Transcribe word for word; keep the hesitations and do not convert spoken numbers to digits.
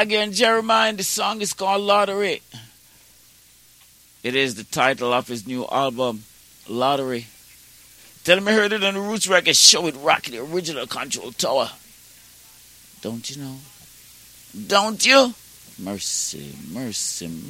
Again, Jeremiah, the song is called Lottery. It is the title of his new album, Lottery. Tell him I heard it on the Roots Records show with Rocky, the original Control Tower. Don't you know? Don't you? Mercy, mercy, mercy.